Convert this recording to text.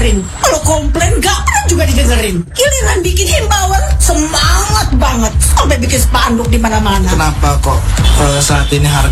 didengerin. Kalau komplain gak pernah juga didengerin. Giliran bikin himbauan semangat banget sampai bikin spanduk di mana-mana. Kenapa kok saat ini harga